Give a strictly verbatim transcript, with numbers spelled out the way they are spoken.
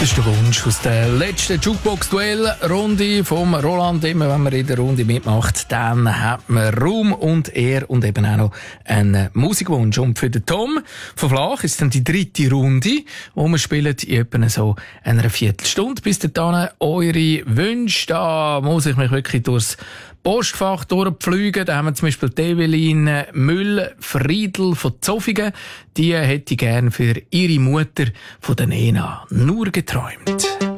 Das ist der Wunsch aus der letzten Jukebox-Duell-Runde vom Roland. Immer wenn man in der Runde mitmacht, dann hat man Raum und Ehre und eben auch noch einen Musikwunsch. Und für den Tom von Flach ist dann die dritte Runde, wo wir spielen in etwa so einer Viertelstunde. Bis dahin eure Wünsche. Da muss ich mich wirklich durchs Postfach durchpflügen. Da haben wir zum Beispiel Evelyn Müll-Friedl von Zofingen. Die hätte ich gern für ihre Mutter von der Nena nur geträumt.